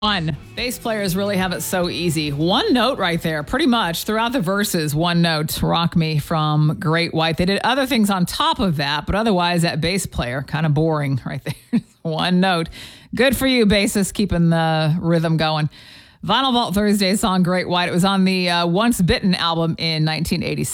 One. Bass players really have it so easy. One note right there, pretty much throughout the verses. One note, Rock Me from Great White. They did other things on top of that, but otherwise that bass player, kind of boring right there. One note. Good for you, bassist, keeping the rhythm going. Vinyl Vault Thursday song Great White. It was on the Once Bitten album in 1986.